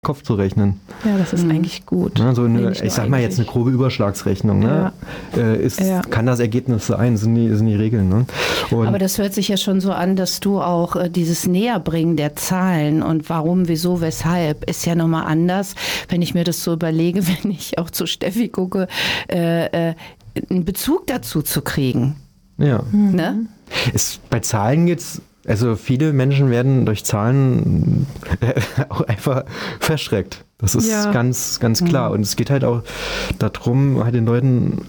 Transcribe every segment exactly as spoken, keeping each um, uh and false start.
Kopf zu rechnen. Ja, das ist mhm. eigentlich gut. Ja, so eine, ich sag mal eigentlich. jetzt eine grobe Überschlagsrechnung. Ne? Ja. Äh, ist, ja. Kann das Ergebnis sein, sind die, sind die Regeln. Ne? Und aber das hört sich ja schon so an, dass du auch äh, dieses Näherbringen der Zahlen und warum, wieso, weshalb ist ja nochmal anders, wenn ich mir das so überlege, wenn ich auch zu Steffi gucke, äh, äh, einen Bezug dazu zu kriegen. Ja. Mhm. Ne? Es, bei Zahlen geht's. Also viele Menschen werden durch Zahlen auch einfach verschreckt. Das ist ja. ganz, ganz klar. Mhm. Und es geht halt auch darum, halt den Leuten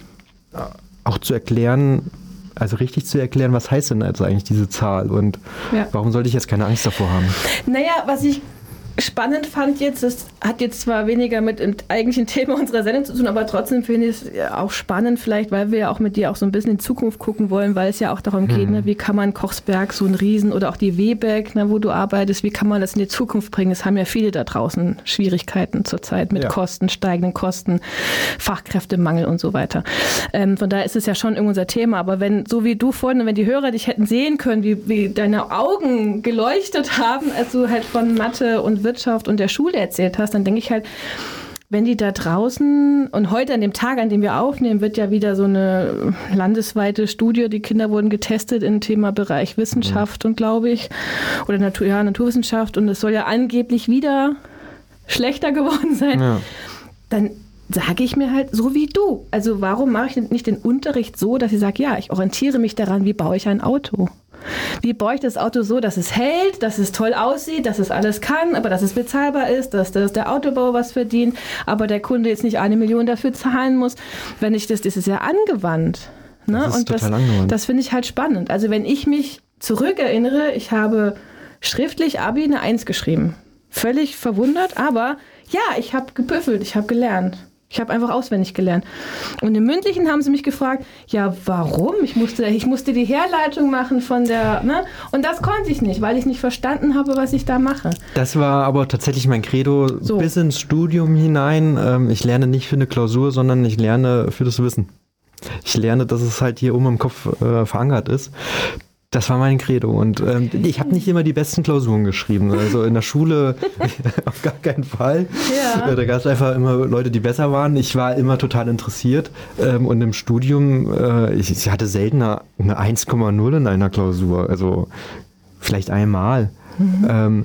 auch zu erklären, also richtig zu erklären, was heißt denn also eigentlich diese Zahl und ja. warum sollte ich jetzt keine Angst davor haben? Naja, was ich spannend fand jetzt, das hat jetzt zwar weniger mit dem eigentlichen Thema unserer Sendung zu tun, aber trotzdem finde ich es auch spannend vielleicht, weil wir ja auch mit dir auch so ein bisschen in Zukunft gucken wollen, weil es ja auch darum geht, mhm. ne, wie kann man Kochsberg, so ein Riesen oder auch die Webeck, ne, wo du arbeitest, wie kann man das in die Zukunft bringen? Es haben ja viele da draußen Schwierigkeiten zurzeit mit ja. Kosten, steigenden Kosten, Fachkräftemangel und so weiter. Ähm, von daher ist es ja schon irgendwie unser Thema, aber wenn, so wie du vorhin, wenn die Hörer dich hätten sehen können, wie, wie deine Augen geleuchtet haben, als du halt von Mathe und Wirtschaft und der Schule erzählt hast, dann denke ich halt, wenn die da draußen, und heute an dem Tag, an dem wir aufnehmen, wird ja wieder so eine landesweite Studie, die Kinder wurden getestet im Thema Bereich Wissenschaft und glaube ich, oder Natur, ja, Naturwissenschaft und es soll ja angeblich wieder schlechter geworden sein, ja. Dann sage ich mir halt, so wie du. Also warum mache ich nicht den Unterricht so, dass ich sage, ja, ich orientiere mich daran, wie baue ich ein Auto? Wie baue ich das Auto so, dass es hält, dass es toll aussieht, dass es alles kann, aber dass es bezahlbar ist, dass, dass der Autobauer was verdient, aber der Kunde jetzt nicht eine Million dafür zahlen muss. Wenn ich das, das ist ja angewandt. Ne? Das ist und total das, angewandt. Das finde ich halt spannend. Also wenn ich mich zurückerinnere, ich habe schriftlich Abi eine Eins geschrieben. Völlig verwundert, aber ja, ich habe gebüffelt, ich habe gelernt. Ich habe einfach auswendig gelernt. Und im Mündlichen haben sie mich gefragt, ja, warum? Ich musste, ich musste die Herleitung machen von der, ne? Und das konnte ich nicht, weil ich nicht verstanden habe, was ich da mache. Das war aber tatsächlich mein Credo so. Bis ins Studium hinein. Ich lerne nicht für eine Klausur, sondern ich lerne für das Wissen. Ich lerne, dass es halt hier oben im Kopf äh, verankert ist. Das war mein Credo und ähm, ich habe nicht immer die besten Klausuren geschrieben. Also in der Schule auf gar keinen Fall. Ja. Da gab es einfach immer Leute, die besser waren. Ich war immer total interessiert ähm, und im Studium, äh, ich, ich hatte selten eine, eine eins Komma null in einer Klausur. Also vielleicht einmal. Mhm. Ähm,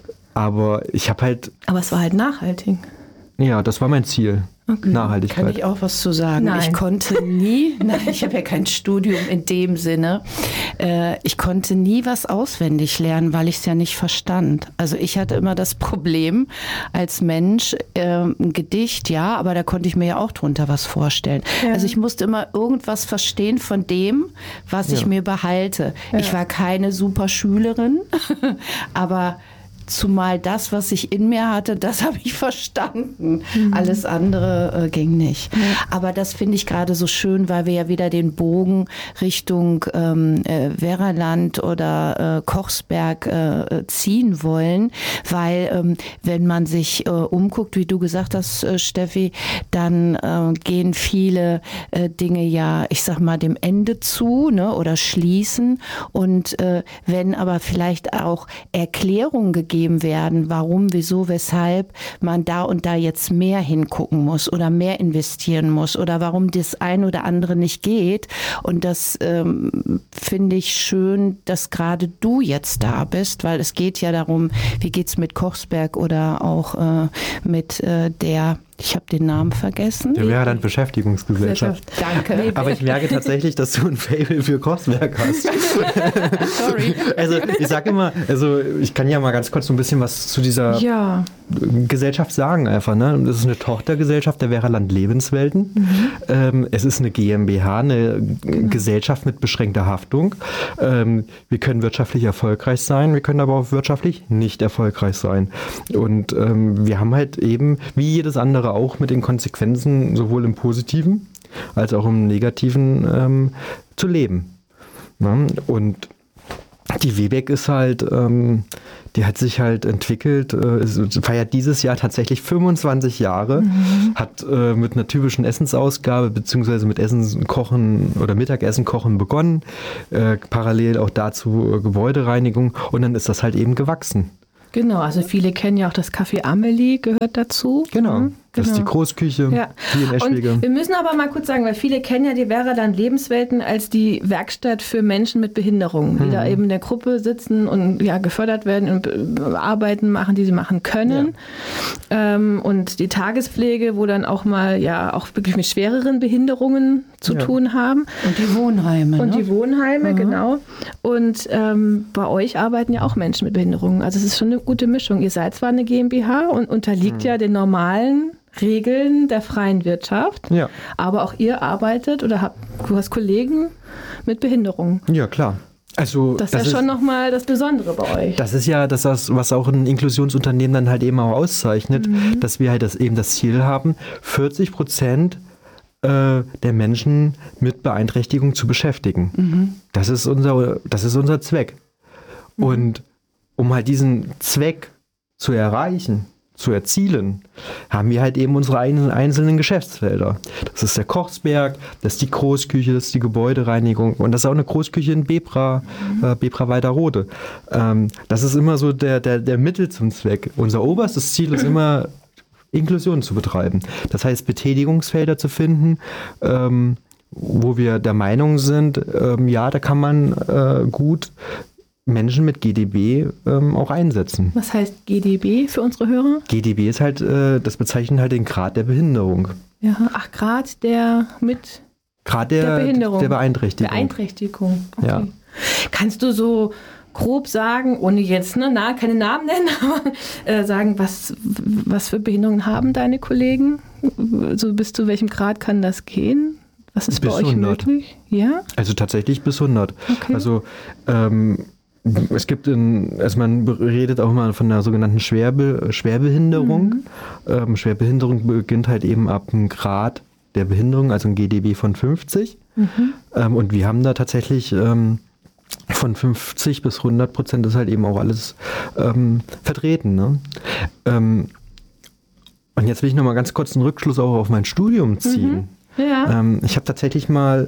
aber ich habe halt... Aber es war halt nachhaltig. Ja, das war mein Ziel. Okay. Nachhaltigkeit. Kann ich auch was zu sagen? Nein. Ich konnte nie, nein, ich habe ja kein Studium in dem Sinne, äh, ich konnte nie was auswendig lernen, weil ich es ja nicht verstand. Also ich hatte immer das Problem als Mensch, äh, ein Gedicht, ja, aber da konnte ich mir ja auch drunter was vorstellen. Ja. Also ich musste immer irgendwas verstehen von dem, was ja. ich mir behalte. Ja. Ich war keine super Schülerin, aber zumal das, was ich in mir hatte, das habe ich verstanden. Mhm. Alles andere äh, ging nicht. Ja. Aber das finde ich gerade so schön, weil wir ja wieder den Bogen Richtung ähm, äh, Werraland oder äh, Kochsberg äh, ziehen wollen, weil ähm, wenn man sich äh, umguckt, wie du gesagt hast, äh, Steffi, dann äh, gehen viele äh, Dinge ja, ich sag mal, dem Ende zu, ne, oder schließen. Und äh, wenn aber vielleicht auch Erklärungen gegeben werden, warum, wieso, weshalb man da und da jetzt mehr hingucken muss oder mehr investieren muss oder warum das ein oder andere nicht geht. Und das ähm, finde ich schön, dass gerade du jetzt da bist, weil es geht ja darum, wie geht's mit Kochsberg oder auch äh, mit äh, der Ich habe den Namen vergessen. Der Werraland Beschäftigungsgesellschaft. Danke. Aber ich merke tatsächlich, dass du ein Faible für Kochsberg hast. Sorry. Also ich sage immer, also ich kann ja mal ganz kurz so ein bisschen was zu dieser ja. Gesellschaft sagen einfach. Ne? Das ist eine Tochtergesellschaft der Werraland Lebenswelten. Mhm. Ähm, es ist eine GmbH, eine genau. Gesellschaft mit beschränkter Haftung. Ähm, wir können wirtschaftlich erfolgreich sein, wir können aber auch wirtschaftlich nicht erfolgreich sein. Und ähm, wir haben halt eben, wie jedes andere auch, mit den Konsequenzen sowohl im Positiven als auch im Negativen ähm, zu leben. Ja? Und die Webeck ist halt, ähm, die hat sich halt entwickelt, äh, feiert dieses Jahr tatsächlich fünfundzwanzig Jahre, mhm. hat äh, mit einer typischen Essensausgabe beziehungsweise mit Essen kochen oder Mittagessen kochen begonnen, äh, parallel auch dazu äh, Gebäudereinigung und dann ist das halt eben gewachsen. Genau, also viele kennen ja auch das Café Amelie, gehört dazu. Genau, mhm, das genau. ist die Großküche, ja. die in Eschwege. Und wir müssen aber mal kurz sagen, weil viele kennen ja die Veraland Lebenswelten als die Werkstatt für Menschen mit Behinderungen, die mhm. da eben in der Gruppe sitzen und ja gefördert werden und Arbeiten machen, die sie machen können. Ja. Ähm, und die Tagespflege, wo dann auch mal ja auch wirklich mit schwereren Behinderungen zu ja. tun haben. Und die Wohnheime. Und ne? die Wohnheime, mhm. genau. Und ähm, bei euch arbeiten ja auch Menschen mit Behinderungen. Also es ist schon eine gute Mischung. Ihr seid zwar eine GmbH und unterliegt mhm. ja den normalen Regeln der freien Wirtschaft, ja. aber auch ihr arbeitet oder habt, du hast Kollegen mit Behinderungen. Ja, klar. Also, das ist das ja ist, schon nochmal das Besondere bei euch. Das ist ja das, was auch ein Inklusionsunternehmen dann halt eben auch auszeichnet, mhm. dass wir halt das, eben das Ziel haben, vierzig Prozent äh, der Menschen mit Beeinträchtigung zu beschäftigen. Mhm. Das ist unser, das ist unser Zweck. Mhm. Und um halt diesen Zweck zu erreichen, zu erzielen, haben wir halt eben unsere einzelnen Geschäftsfelder. Das ist der Kochsberg, das ist die Großküche, das ist die Gebäudereinigung und das ist auch eine Großküche in Bebra, mhm. äh, Bebra Weiderrode. Ähm, das ist immer so der, der, der Mittel zum Zweck. Unser oberstes Ziel ist immer, Inklusion zu betreiben. Das heißt, Betätigungsfelder zu finden, ähm, wo wir der Meinung sind, ähm, ja, da kann man äh, gut Menschen mit G D B ähm, auch einsetzen. Was heißt G D B für unsere Hörer? G D B ist halt, äh, das bezeichnet halt den Grad der Behinderung. Ja, ach, Grad der mit Grad der, der Behinderung. Der Beeinträchtigung. Beeinträchtigung, okay. Ja. Kannst du so grob sagen, ohne jetzt ne, na, keine Namen nennen, aber äh, sagen, was, was für Behinderungen haben deine Kollegen? So bis zu welchem Grad kann das gehen? Was ist bis bei euch hundert. Möglich? Ja? Also tatsächlich bis hundert. Okay. Also ähm, es gibt, in, also man redet auch mal von einer sogenannten Schwerbe, Schwerbehinderung. Mhm. Ähm, Schwerbehinderung beginnt halt eben ab einem Grad der Behinderung, also ein G D B von fünfzig. Mhm. Ähm, und wir haben da tatsächlich ähm, von fünfzig bis hundert Prozent ist halt eben auch alles ähm, vertreten. Ne? Ähm, und jetzt will ich nochmal ganz kurz einen Rückschluss auch auf mein Studium ziehen. Mhm. Ja. Ähm, ich habe tatsächlich mal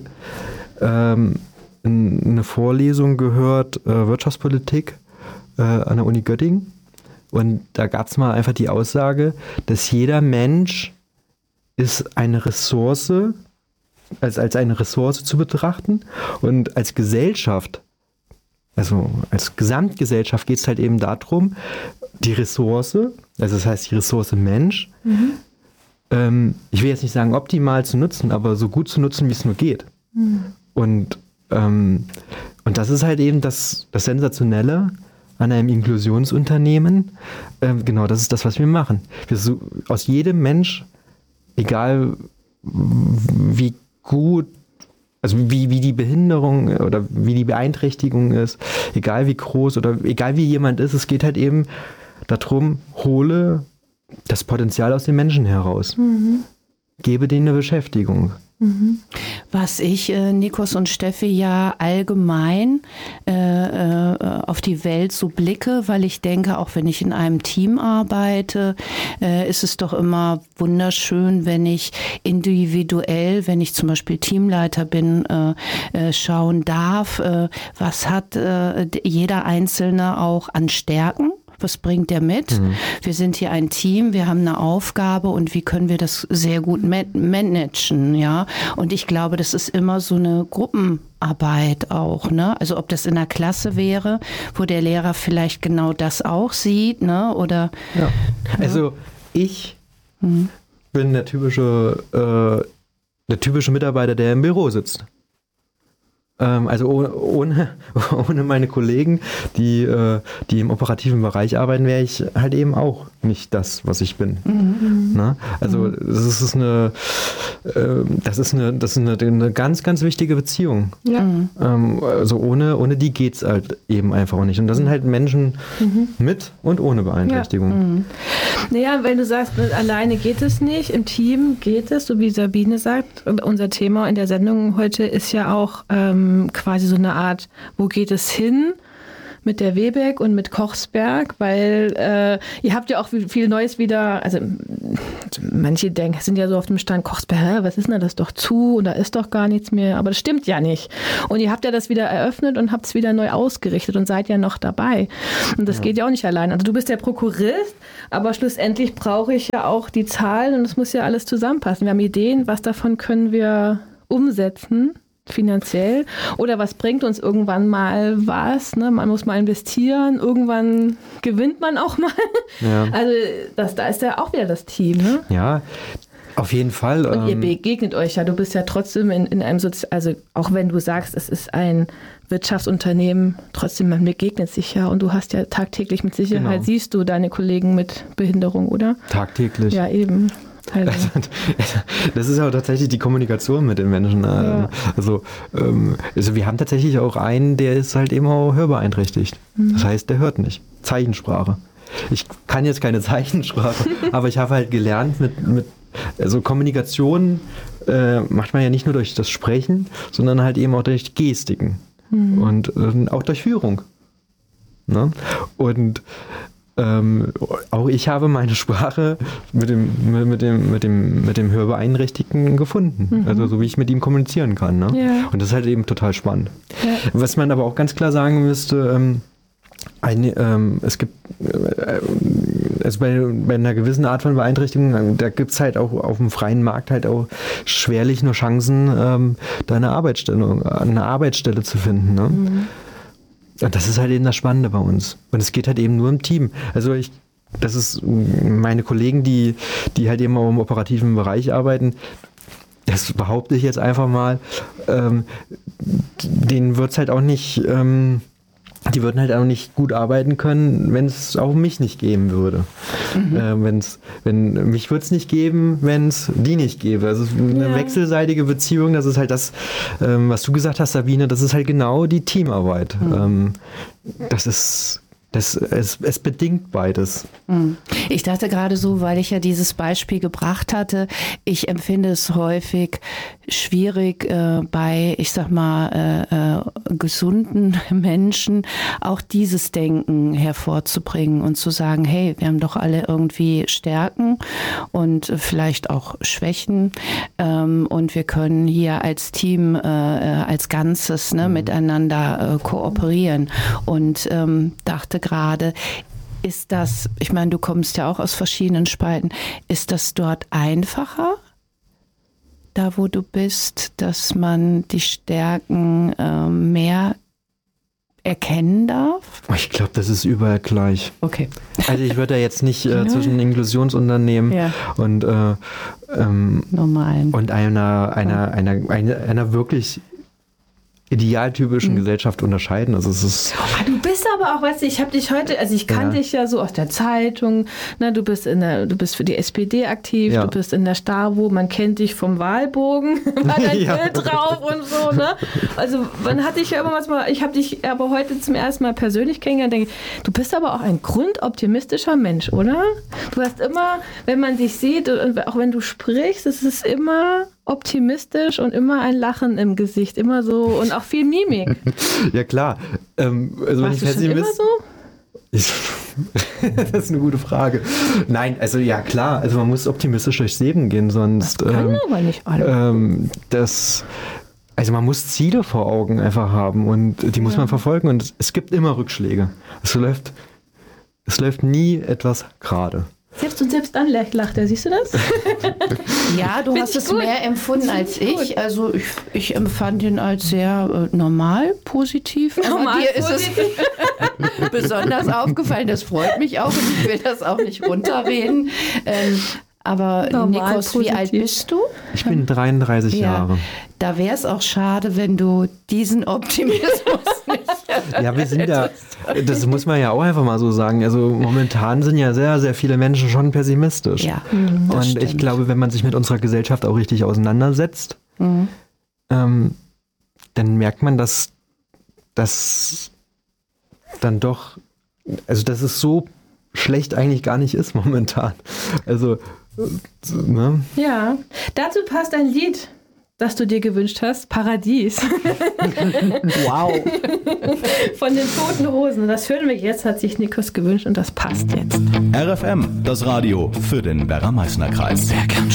ähm, eine Vorlesung gehört, äh, Wirtschaftspolitik äh, an der Uni Göttingen. Und da gab es mal einfach die Aussage, dass jeder Mensch ist eine Ressource, als, als eine Ressource zu betrachten. Und als Gesellschaft, also als Gesamtgesellschaft geht es halt eben darum, die Ressource, also das heißt die Ressource Mensch, mhm. ähm, ich will jetzt nicht sagen optimal zu nutzen, aber so gut zu nutzen, wie es nur geht. Mhm. Und Und das ist halt eben das, das Sensationelle an einem Inklusionsunternehmen. Ähm, genau, das ist das, was wir machen. Wir so, aus jedem Mensch, egal wie gut, also wie, wie die Behinderung oder wie die Beeinträchtigung ist, egal wie groß oder egal wie jemand ist, es geht halt eben darum, hole das Potenzial aus den Menschen heraus. Mhm. Gebe denen eine Beschäftigung. Was ich, äh, Nikos und Steffi, ja allgemein äh, äh, auf die Welt so blicke, weil ich denke, auch wenn ich in einem Team arbeite, äh, ist es doch immer wunderschön, wenn ich individuell, wenn ich zum Beispiel Teamleiter bin, äh, äh, schauen darf, äh, was hat äh, jeder Einzelne auch an Stärken. Was bringt der mit? Mhm. Wir sind hier ein Team, wir haben eine Aufgabe und wie können wir das sehr gut managen, ja? Und ich glaube, das ist immer so eine Gruppenarbeit auch, ne? Also ob das in der Klasse wäre, wo der Lehrer vielleicht genau das auch sieht, ne? Oder ja. Also ich mhm. bin der typische, äh, der typische Mitarbeiter, der im Büro sitzt. Also ohne, ohne meine Kollegen, die, die im operativen Bereich arbeiten, wäre ich halt eben auch nicht das, was ich bin. Mhm. Na? Also das ist eine, das ist eine, das ist eine, eine ganz, ganz wichtige Beziehung. Ja. Also ohne, ohne die geht es halt eben einfach auch nicht. Und das sind halt Menschen mhm. mit und ohne Beeinträchtigung. Ja. Mhm. Naja, wenn du sagst, alleine geht es nicht, im Team geht es, so wie Sabine sagt. Und unser Thema in der Sendung heute ist ja auch ähm, quasi so eine Art, wo geht es hin mit der Webeck und mit Kochsberg, weil äh, ihr habt ja auch viel Neues wieder, also also manche denken, sind ja so auf dem Stand, Kochsberg, was ist denn das doch zu und da ist doch gar nichts mehr, aber das stimmt ja nicht. Und ihr habt ja das wieder eröffnet und habt es wieder neu ausgerichtet und seid ja noch dabei. Und das ja. geht ja auch nicht allein. Also du bist der Prokurist, aber schlussendlich brauche ich ja auch die Zahlen und es muss ja alles zusammenpassen. Wir haben Ideen, was davon können wir umsetzen, finanziell, oder was bringt uns irgendwann mal was, ne? Man muss mal investieren, irgendwann gewinnt man auch mal. Ja. Also das, da ist ja auch wieder das Team. Ne? Ja, auf jeden Fall. Und ihr begegnet euch ja, du bist ja trotzdem in, in einem Sozi- also auch wenn du sagst, es ist ein Wirtschaftsunternehmen, trotzdem, man begegnet sich ja und du hast ja tagtäglich mit Sicherheit, genau. siehst du deine Kollegen mit Behinderung, oder? Tagtäglich. Ja, eben. Also. Das ist ja tatsächlich die Kommunikation mit den Menschen. Ja. Also, ähm, also wir haben tatsächlich auch einen, der ist halt eben auch hörbeeinträchtigt. Mhm. Das heißt, der hört nicht. Zeichensprache. Ich kann jetzt keine Zeichensprache, aber ich habe halt gelernt, mit, mit also Kommunikation äh, macht man ja nicht nur durch das Sprechen, sondern halt eben auch durch Gestiken mhm. und äh, auch durch Führung. Ne? Und Ähm, auch ich habe meine Sprache mit dem, mit dem, mit dem, mit dem Hörbeeinträchtigten gefunden. Mhm. Also so wie ich mit ihm kommunizieren kann. Ne? Ja. Und das ist halt eben total spannend. Ja. Was man aber auch ganz klar sagen müsste, ähm, eine, ähm, es gibt äh, also bei, bei einer gewissen Art von Beeinträchtigung, da gibt es halt auch auf dem freien Markt halt auch schwerlich nur Chancen, ähm, da eine Arbeitsstelle, eine Arbeitsstelle zu finden. Ne? Mhm. Und das ist halt eben das Spannende bei uns. Und es geht halt eben nur im Team. Also ich, das ist meine Kollegen, die, die halt eben auch im operativen Bereich arbeiten, das behaupte ich jetzt einfach mal, ähm, denen wird es halt auch nicht, ähm, die würden halt auch nicht gut arbeiten können, wenn es auch mich nicht geben würde. Mhm. Äh, wenn's, wenn, mich würde es nicht geben, wenn es die nicht gäbe. Also eine ja. wechselseitige Beziehung, das ist halt das, ähm, was du gesagt hast, Sabine, das ist halt genau die Teamarbeit. Mhm. Ähm, das ist... Das, es, es bedingt beides. Ich dachte gerade so, weil ich ja dieses Beispiel gebracht hatte, ich empfinde es häufig schwierig äh, bei, ich sag mal, äh, äh, gesunden Menschen auch dieses Denken hervorzubringen und zu sagen, hey, wir haben doch alle irgendwie Stärken und vielleicht auch Schwächen ähm, und wir können hier als Team, äh, als Ganzes ne, mhm. miteinander äh, kooperieren und ähm, dachte gerade, ist das, ich meine, du kommst ja auch aus verschiedenen Spalten, ist das dort einfacher, da wo du bist, dass man die Stärken äh, mehr erkennen darf? Ich glaube, das ist überall gleich. Okay. Also ich würde da jetzt nicht äh, zwischen Inklusionsunternehmen ja. und, äh, ähm, Normalen. und einer, einer, einer, einer, einer wirklich idealtypischen mhm. Gesellschaft unterscheiden. Also es ist ah, du bist aber auch, weißt du, ich habe dich heute, also ich kannte ja. dich ja so aus der Zeitung, ne, du bist in der, du bist für die S P D aktiv, ja. du bist in der Stavo, man kennt dich vom Wahlbogen, war dein ja. Bild drauf und so, ne? Also man hat dich ja immer mal, ich habe dich aber heute zum ersten Mal persönlich kennengelernt, denke ich, du bist aber auch ein grundoptimistischer Mensch, oder? Du hast immer, wenn man dich sieht und auch wenn du sprichst, es ist immer optimistisch und immer ein Lachen im Gesicht, immer so und auch viel Mimik. Ja klar. Ähm, also Warst wenn ich du schon immer so? Ich, das ist eine gute Frage. Nein, also ja klar, also man muss optimistisch durchs Leben gehen, sonst das kann ähm, aber nicht alle. Ähm, das, also man muss Ziele vor Augen einfach haben und die muss ja. man verfolgen und es, es gibt immer Rückschläge. Es läuft, es läuft nie etwas gerade. Selbst und selbst dann lacht er, siehst du das? Ja, du Find hast es gut. mehr empfunden als ich. Gut. Also ich, ich empfand ihn als sehr äh, normal, positiv. Normal Aber dir positiv. ist es besonders aufgefallen. Das freut mich auch und ich will das auch nicht runterreden. Ähm, aber normal, Nikos, positiv. Wie alt bist du? Ich bin dreiunddreißig ja. Jahre. Da wäre es auch schade, wenn du diesen Optimismus nicht Ja, wir sind ja, das muss man ja auch einfach mal so sagen, also momentan sind ja sehr, sehr viele Menschen schon pessimistisch. Ja, und stimmt. Ich glaube, wenn man sich mit unserer Gesellschaft auch richtig auseinandersetzt, mhm. ähm, dann merkt man, dass das dann doch, also dass es so schlecht eigentlich gar nicht ist momentan. Also, ne? Ja, dazu passt ein Lied, das du dir gewünscht hast? Paradies. Wow. Von den Toten Hosen. Das hören wir jetzt, hat sich Nikos gewünscht und das passt jetzt. R F M, das Radio für den Werra-Meißner-Kreis. Sehr gern.